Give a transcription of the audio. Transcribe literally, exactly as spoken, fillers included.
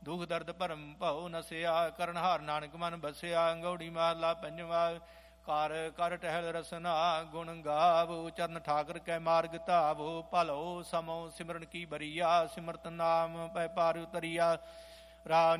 ਦੁਖ ਦਰਦ ਭਰਮ ਭਉ ਨਸਿਆ, ਕਰਨ ਹਾਰ ਨਾਨਕ ਮਨ ਬਸਿਆ। ਗਉੜੀ ਮਹਲਾ ਪੰਜਵਾ। ਕਰ ਕਰ ਟਹਿਲ ਰਸਨਾ, ਗੁਣ ਗਾਵੋ, ਚਰਨ ਠਾਕਰ ਕੈ ਮਾਰਗ ਧਾਵੋ। ਭਲੋ ਸਮੋ ਸਿਮਰਨ ਕੀ ਬਰੀਆ, ਸਿਮਰਤ ਨਾਮ ਪੈ ਪਾਰ ਉਤਰੀਆ। ਰਾਮ